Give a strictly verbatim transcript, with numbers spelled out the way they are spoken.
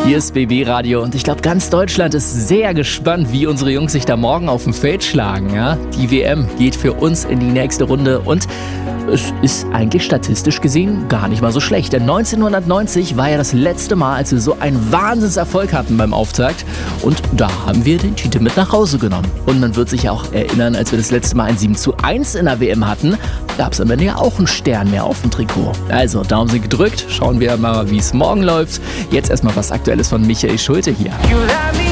Hier ist B B Radio und ich glaube, ganz Deutschland ist sehr gespannt, wie unsere Jungs sich da morgen auf dem Feld schlagen. Ja? Die W M geht für uns in die nächste Runde und es ist eigentlich statistisch gesehen gar nicht mal so schlecht. Denn neunzehnhundertneunzig war ja das letzte Mal, als wir so einen Wahnsinnserfolg hatten beim Auftakt. Und da haben wir den Titel mit nach Hause genommen. Und man wird sich ja auch erinnern, als wir das letzte Mal ein sieben zu eins in der W M hatten, gab es am Ende ja auch einen Stern mehr auf dem Trikot. Also, Daumen sind gedrückt. Schauen wir mal, wie es morgen läuft. Jetzt erstmal was Aktuelles von Michael Schulte hier.